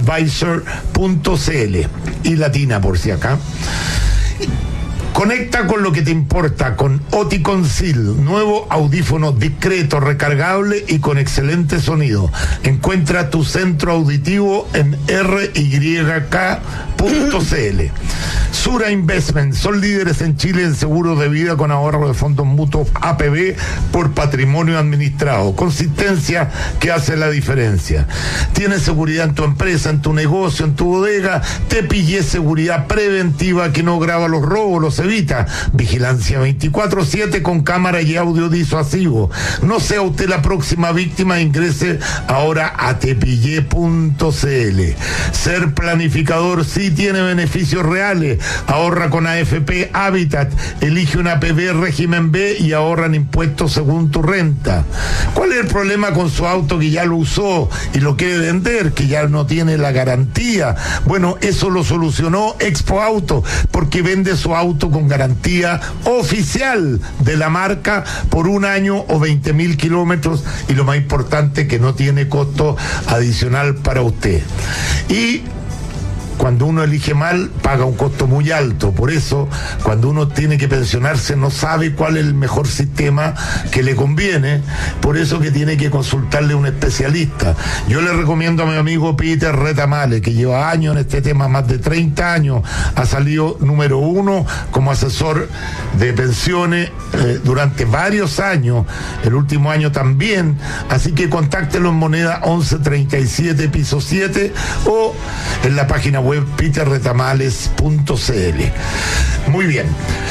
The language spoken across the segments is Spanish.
advisor.cl y latina por si acá. Conecta con lo que te importa con Oticon Seal, nuevo audífono discreto, recargable y con excelente sonido. Encuentra tu centro auditivo en ryk.cl. Sura Investment, son líderes en Chile en seguros de vida con ahorro de fondos mutuos APB por patrimonio administrado. Consistencia que hace la diferencia. Tienes seguridad en tu empresa, en tu negocio, en tu bodega. Te pillé seguridad preventiva que no graba los robos, los evita. Vigilancia 24/7 con cámara y audio disuasivo. No sea usted la próxima víctima, ingrese ahora a tepillé.cl. Ser planificador sí tiene beneficios reales. Ahorra con AFP Habitat, elige una APB régimen B y ahorran impuestos según tu renta. ¿Cuál es el problema con su auto que ya lo usó y lo quiere vender, que ya no tiene la garantía? Bueno, eso lo solucionó Expo Auto, porque vende su auto con garantía oficial de la marca por 1 año o 20.000 kilómetros, y lo más importante, que no tiene costo adicional para usted. Y cuando uno elige mal, paga un costo muy alto. Por eso, cuando uno tiene que pensionarse, no sabe cuál es el mejor sistema que le conviene. Por eso que tiene que consultarle a un especialista. Yo le recomiendo a mi amigo Peter Retamale, que lleva años en este tema, más de 30 años. Ha salido número 1 como asesor de pensiones durante varios años. El último año también. Así que contáctelo en Moneda 1137, piso 7, o en la página web peterretamales.cl. Muy bien.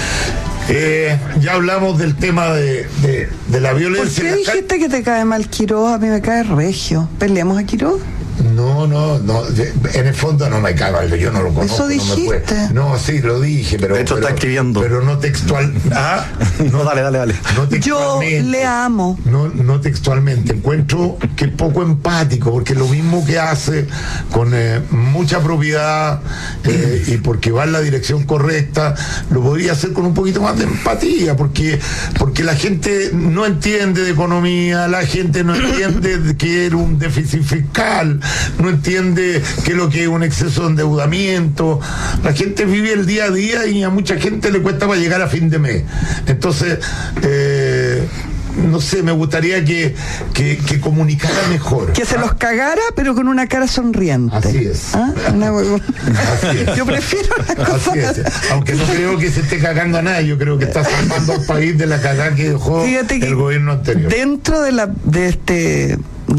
Ya hablamos del tema de la violencia. ¿Por qué dijiste que te cae mal Quiroz? A mí me cae regio. ¿Peleamos a Quiroz? No, en el fondo no me cae mal, yo no lo conozco. Eso dijiste. No, sí, lo dije, pero... De hecho está escribiendo. Pero no textual... ¿Ah? No, dale. No textualmente. Yo le amo. No textualmente. Encuentro que es poco empático, porque lo mismo que hace con mucha propiedad y porque va en la dirección correcta, lo podría hacer con un poquito más de empatía, porque la gente no entiende de economía, la gente no entiende que era un déficit fiscal, no entiende qué es lo que es un exceso de endeudamiento. La gente vive el día a día y a mucha gente le cuesta para llegar a fin de mes. Entonces, no sé, me gustaría que comunicara mejor. Que se los cagara, pero con una cara sonriente. Así es. ¿Ah? Así es. Yo prefiero una cosa. Así es. Aunque no creo que se esté cagando a nadie, yo creo que está salvando al país de la cagada que dejó el gobierno anterior. Dentro de este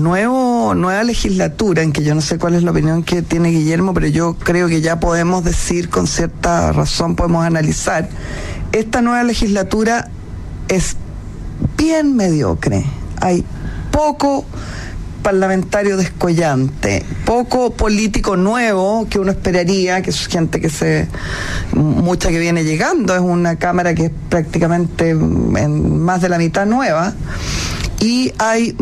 nueva legislatura, en que yo no sé cuál es la opinión que tiene Guillermo, pero yo creo que ya podemos decir con cierta razón, podemos analizar, esta nueva legislatura es bien mediocre. Hay poco parlamentario descollante, poco político nuevo que uno esperaría, que es gente mucha que viene llegando, es una cámara que es prácticamente en más de la mitad nueva, y hay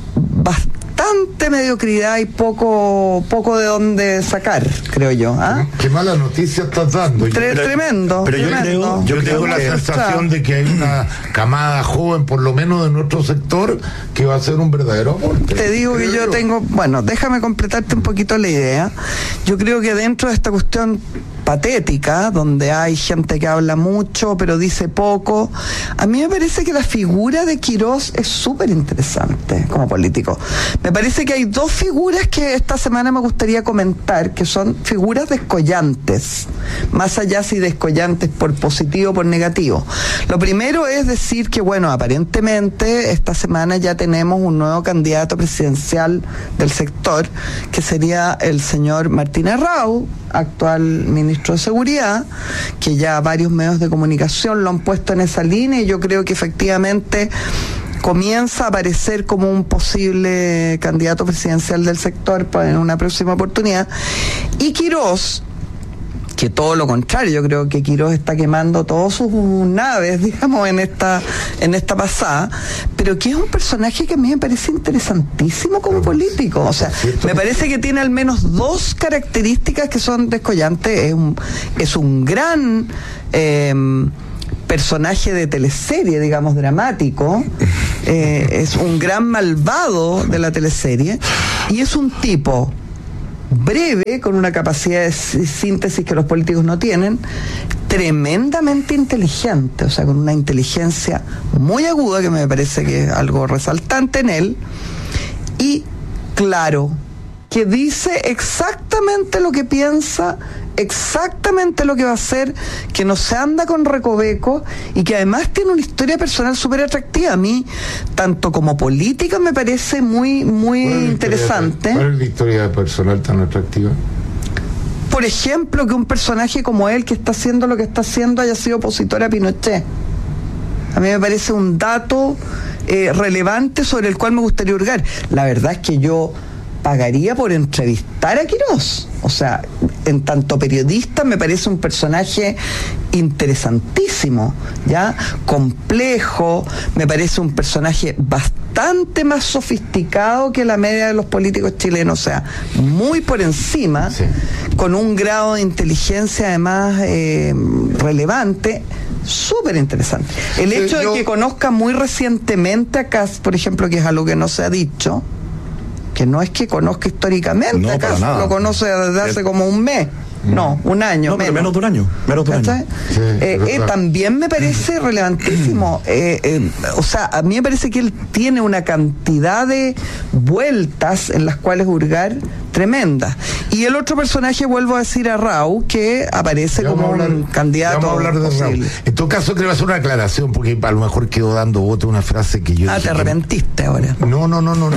bastante mediocridad y poco de dónde sacar, creo yo. ¿Ah? Qué mala noticia estás dando. Tremendo. Pero yo tengo la sensación de que hay una camada joven, por lo menos de nuestro sector, que va a ser un verdadero aporte. Te digo que yo tengo, déjame completarte un poquito la idea. Yo creo que dentro de esta cuestión patética, donde hay gente que habla mucho pero dice poco, a mí me parece que la figura de Quiroz es súper interesante como político. Me parece que hay 2 figuras que esta semana me gustaría comentar, que son figuras descollantes, más allá si descollantes por positivo o por negativo. Lo primero es decir que, aparentemente esta semana ya tenemos un nuevo candidato presidencial del sector, que sería el señor Martín Arrau, actual ministro de Seguridad, que ya varios medios de comunicación lo han puesto en esa línea, y yo creo que efectivamente comienza a aparecer como un posible candidato presidencial del sector en una próxima oportunidad. Y Quiroz, que todo lo contrario, yo creo que Quiroz está quemando todas sus naves, digamos, en esta pasada, pero que es un personaje que a mí me parece interesantísimo como político. O sea, me parece que tiene al menos 2 características que son descollantes. Es un gran personaje de teleserie, digamos, dramático, es un gran malvado de la teleserie, y es un tipo breve, con una capacidad de síntesis que los políticos no tienen, tremendamente inteligente, o sea, con una inteligencia muy aguda, que me parece que es algo resaltante en él, y claro, que dice exactamente lo que piensa, exactamente lo que va a hacer, que no se anda con recovecos y que además tiene una historia personal súper atractiva. A mí, tanto como política, me parece muy interesante. ¿Cuál es la historia personal tan atractiva? Por ejemplo, que un personaje como él, que está haciendo lo que está haciendo, haya sido opositor a Pinochet. A mí me parece un dato relevante sobre el cual me gustaría hurgar. La verdad es que yo pagaría por entrevistar a Quirós. O sea, en tanto periodista me parece un personaje interesantísimo, ¿ya? Complejo, me parece un personaje bastante más sofisticado que la media de los políticos chilenos, o sea, muy por encima, sí, con un grado de inteligencia además relevante, súper interesante. El hecho de que conozca muy recientemente a Kast, por ejemplo, que es algo que no se ha dicho, que no es que conozca históricamente, no, acaso lo conoce desde hace como un mes. No, un año. No, pero menos de un año. Sí, también me parece relevantísimo. O sea, a mí me parece que él tiene una cantidad de vueltas en las cuales hurgar tremendas. Y el otro personaje, vuelvo a decir, a Rau, que aparece como un candidato. Vamos a hablar de Rau. En todo caso, creo que hacer una aclaración, porque a lo mejor quedó dando voto una frase que yo. ¿te arrepentiste ahora? No,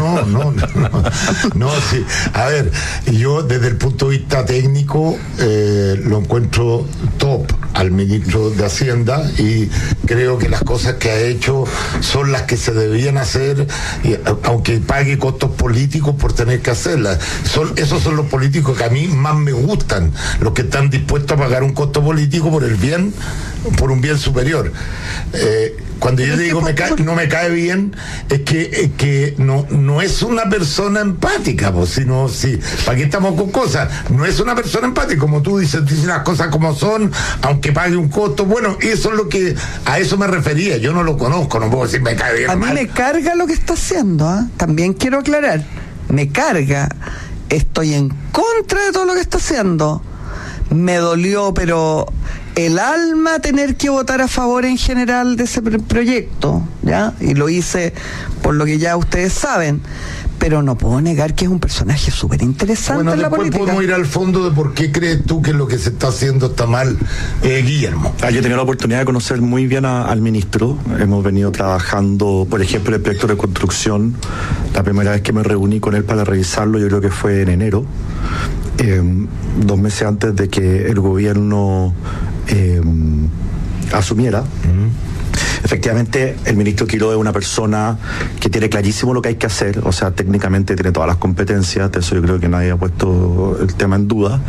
sí. A ver, yo desde el punto de vista técnico lo encuentro top al ministro de Hacienda, y creo que las cosas que ha hecho son las que se debían hacer, aunque pague costos políticos por tener que hacerlas. Esos son los políticos que a mí más me gustan, los que están dispuestos a pagar un costo político por un bien superior. Cuando yo digo no me cae bien, es que no es una persona empática, pues, sino, sí, ¿para qué estamos con cosas? No es una persona empática, como tú dice las cosas como son, aunque pague un costo. Bueno, eso es a eso me refería. Yo no lo conozco, no puedo decir me cae bien. A mí me carga lo que está haciendo, ¿eh? También quiero aclarar, me carga, estoy en contra de todo lo que está haciendo. Me dolió, pero el alma tener que votar a favor en general de ese proyecto, ¿ya? Y lo hice por lo que ya ustedes saben, pero no puedo negar que es un personaje súper interesante en la política. Podemos ir al fondo de por qué crees tú que lo que se está haciendo está mal, Guillermo. Yo he tenido la oportunidad de conocer muy bien al ministro. Hemos venido trabajando, por ejemplo, el proyecto de construcción. La primera vez que me reuní con él para revisarlo, yo creo que fue en enero, 2 meses antes de que el gobierno asumiera. Efectivamente, el ministro Quirós es una persona que tiene clarísimo lo que hay que hacer, o sea, técnicamente tiene todas las competencias, de eso yo creo que nadie ha puesto el tema en duda.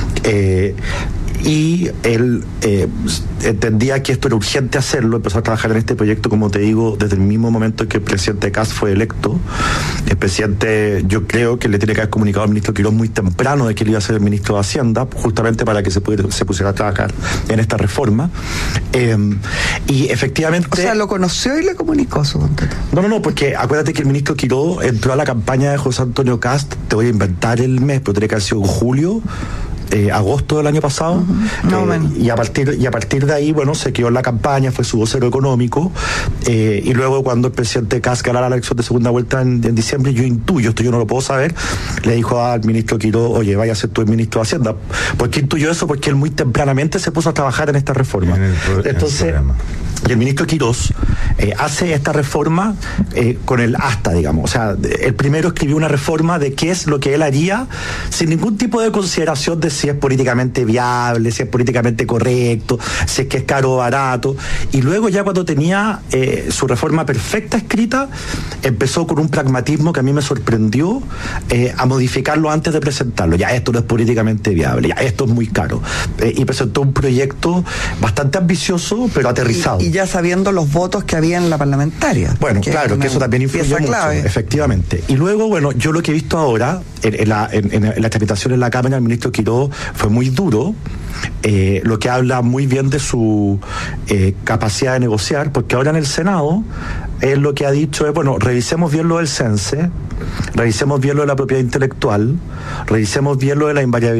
Y él entendía que esto era urgente hacerlo, empezó a trabajar en este proyecto, como te digo, desde el mismo momento en que el presidente Kast fue electo. El presidente, yo creo que le tiene que haber comunicado al ministro Quirós muy temprano de que él iba a ser el ministro de Hacienda, justamente para que se pusiera a trabajar en esta reforma. Y efectivamente... O sea, lo conoció y le comunicó su contacto. No, porque acuérdate que el ministro Quirós entró a la campaña de José Antonio Kast, te voy a inventar el mes, pero tiene que haber sido en julio, agosto del año pasado. Y a partir de ahí, bueno, se quedó en la campaña, fue su vocero económico, y luego cuando el presidente Kast ganara la elección de segunda vuelta en diciembre, yo intuyo, esto yo no lo puedo saber, le dijo al ministro Quirós, oye, vaya a ser tú el ministro de Hacienda. ¿Por qué intuyo eso? Porque él muy tempranamente se puso a trabajar en esta reforma. Entonces, y el ministro Quirós hace esta reforma con el asta, digamos. O sea, el primero escribió una reforma de qué es lo que él haría sin ningún tipo de consideración de si es políticamente viable, si es políticamente correcto, si es que es caro o barato. Y luego ya cuando tenía su reforma perfecta escrita, empezó con un pragmatismo que a mí me sorprendió a modificarlo antes de presentarlo. Ya esto no es políticamente viable, ya esto es muy caro. Y presentó un proyecto bastante ambicioso, pero aterrizado. Y ya sabiendo los votos que había en la parlamentaria. Bueno, claro, que eso también influye mucho, efectivamente. Y luego, bueno, yo lo que he visto ahora, en la tramitación en la Cámara, el ministro Quirós fue muy duro, lo que habla muy bien de su capacidad de negociar, porque ahora en el Senado él lo que ha dicho es, bueno, revisemos bien lo del CENSE, revisemos bien lo de la propiedad intelectual, revisemos bien lo de la invariabilidad